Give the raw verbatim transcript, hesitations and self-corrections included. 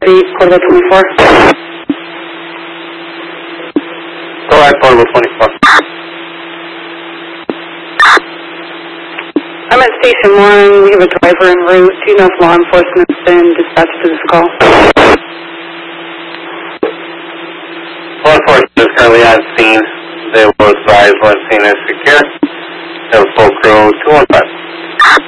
ready, Portable twenty-four. Go ahead, Portable twenty-four. I'm at Station one. We have a driver en route. Do you know if law enforcement's been dispatched to this call? Law enforcement is currently on scene. They will advise when scene is secure. They have a full crew two one five.